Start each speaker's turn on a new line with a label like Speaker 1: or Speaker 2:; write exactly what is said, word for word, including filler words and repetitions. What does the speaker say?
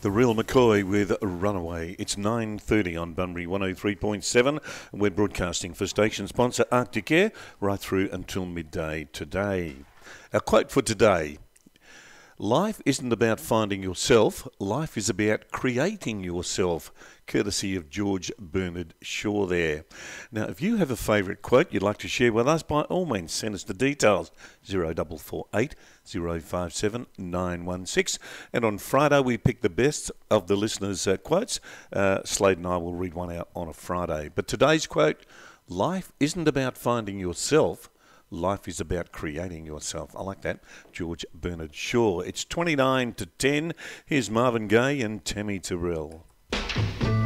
Speaker 1: The Real McCoy with Runaway. It's nine thirty on Bunbury one oh three point seven. We're broadcasting for station sponsor Arctic Air right through until midday today. Our quote for today: life isn't about finding yourself, life is about creating yourself. Courtesy of George Bernard Shaw there. Now, if you have a favourite quote you'd like to share with us, by all means send us the details. zero four four eight, zero five seven, nine one six. And on Friday we pick the best of the listeners' uh, quotes. Uh, Slade and I will read one out on a Friday. But today's quote: life isn't about finding yourself, life is about creating yourself. I like that. George Bernard Shaw. It's twenty-nine to ten. Here's Marvin Gaye and Tammy Terrell.